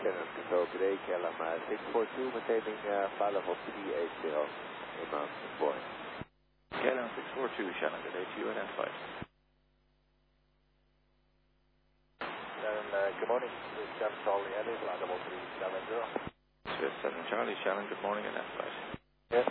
Channel Control today, KLM 642, maintaining file level 380 in Mountain Point. KLM 642, Shannon, good day to you and F5. Good morning, this is Jeff Charlie Eddie, flight level 370. Swiss 7 Charlie, Shannon, good morning and F5.